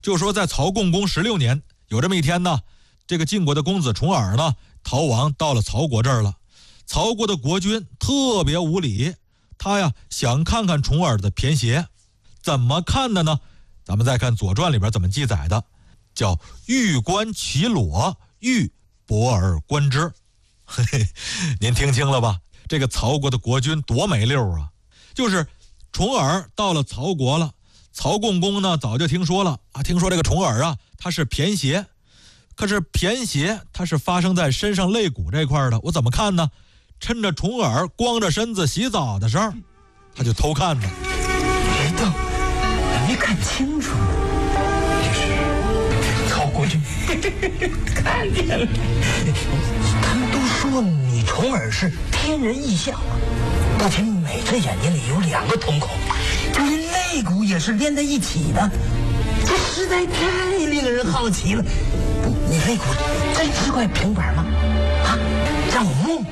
就说在曹共公16年，有这么一天呢，这个晋国的公子重耳呢逃亡到了曹国这儿了。曹国的国君特别无礼，他呀想看看重耳的偏邪，怎么看的呢？咱们再看《左传》里边怎么记载的，叫欲观其裸，欲博而观之。嘿嘿，您听清了吧？这个曹国的国君多没溜啊！就是重耳到了曹国了，曹共公呢早就听说了啊，听说这个重耳啊他是偏邪，可是偏邪他是发生在身上肋骨这块的，我怎么看呢？趁着重耳光着身子洗澡的时候，他就偷看呢。 别动，没看清楚，这是曹国君看见了。他们都说你重耳是天人异象，不仅每只眼睛里有2个瞳孔，就连肋骨也是连在一起的，这实在太令人好奇了。你肋骨真是块平板吗？啊，让我摸。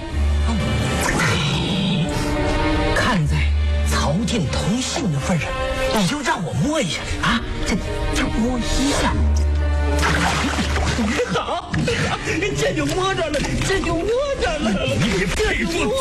看在曹晋同姓的份上，你就让我摸一下啊！就摸一下。好，这就摸着了，这就摸着了。你别说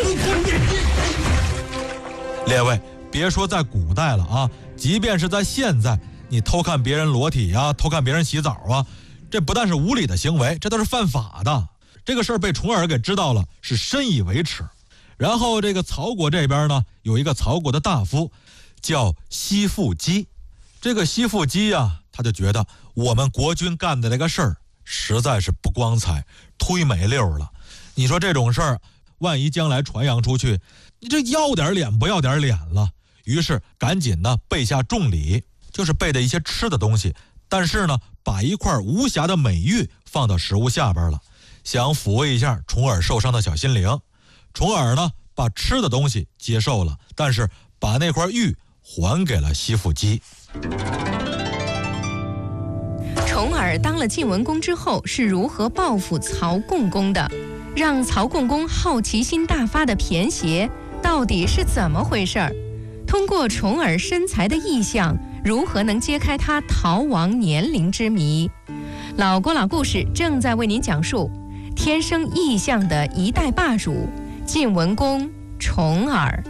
列位，别说在古代了啊，即便是在现在，你偷看别人裸体啊，偷看别人洗澡啊，这不但是无理的行为，这都是犯法的。这个事儿被重耳给知道了，是深以为耻。然后这个曹国这边呢，有一个曹国的大夫叫西父姬。这个西父姬啊，他就觉得我们国君干的这个事儿实在是不光彩，忒没溜了。你说这种事儿，万一将来传扬出去，你这要点脸不要点脸了。于是赶紧呢备下重礼，就是备的一些吃的东西，但是呢把一块无瑕的美玉放到食物下边了，想抚慰一下重耳受伤的小心灵。重耳呢把吃的东西接受了，但是把那块玉还给了西父姬。 重耳当了晋文公之后是如何报复曹共公的？让曹共公好奇心大发的偏邪到底是怎么回事儿？通过重耳身材的异象，如何能揭开他逃亡年龄之谜？老郭老故事正在为您讲述天生异象的一代霸主晋文公重耳。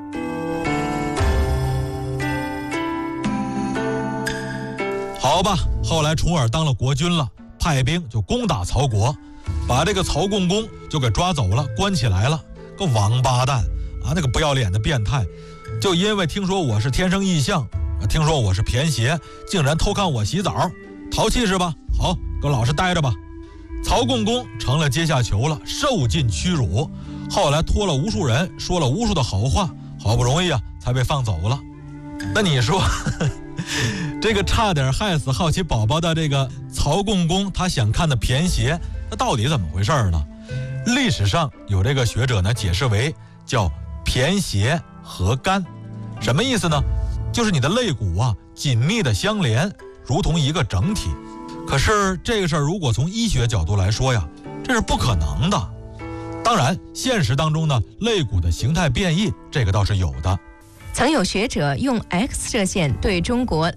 好吧，后来重耳当了国君了，派兵就攻打曹国，把这个曹共公就给抓走了，关起来了。个王八蛋啊，那个不要脸的变态，就因为听说我是天生异象，听说我是偏邪，竟然偷看我洗澡，淘气是吧？好，给我老实待着吧。曹共公成了阶下囚了，受尽屈辱，后来托了无数人，说了无数的好话，好不容易啊才被放走了。那你说这个差点害死好奇宝宝的这个曹共公，他想看的偏邪，那到底怎么回事呢？历史上有这个学者呢解释为叫偏邪合干。什么意思呢？就是你的肋骨啊紧密的相连，如同一个整体。可是这个事儿如果从医学角度来说呀，这是不可能的。当然现实当中呢，肋骨的形态变异这个倒是有的。 曾有学者用 X 射线对中国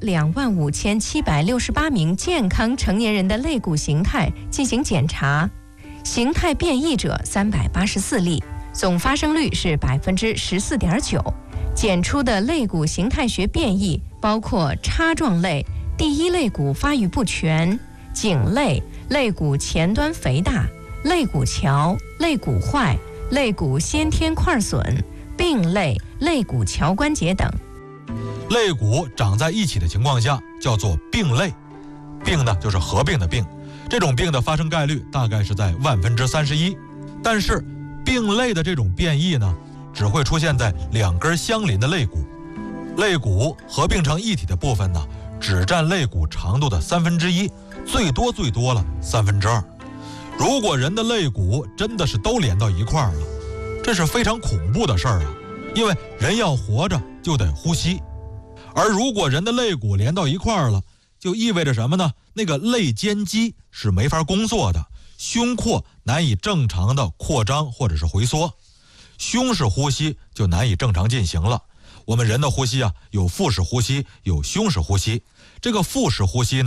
25768名健康成年人的肋骨形态进行检查，形态变异者384例，总发生率是14.9%。检出的肋骨形态学变异包括叉状肋、第一肋骨发育不全、颈肋、肋骨前端肥大、肋骨桥、肋骨坏、肋骨先天块损、并肋、肋骨桥关节等。 肋骨长在一起的情况下叫做并肋，并呢就是合并的并，这种并的发生概率大概是在1/31%。但是并肋的这种变异呢，只会出现在2根相邻的肋骨，肋骨合并成一体的部分呢，只占肋骨长度的1/3，最多了2/3。如果人的肋骨真的是都连到一块儿了，这是非常恐怖的事儿啊！因为人要活着就得呼吸，而如果人的肋骨连到一块儿了，就意味着什么呢？那个肋间肌是没法工作的，胸廓难以正常的扩张或者是回缩，胸式呼吸就难以正常进行了。我们人的呼吸啊，有腹式呼吸，有胸式呼吸。这个腹式呼吸呢，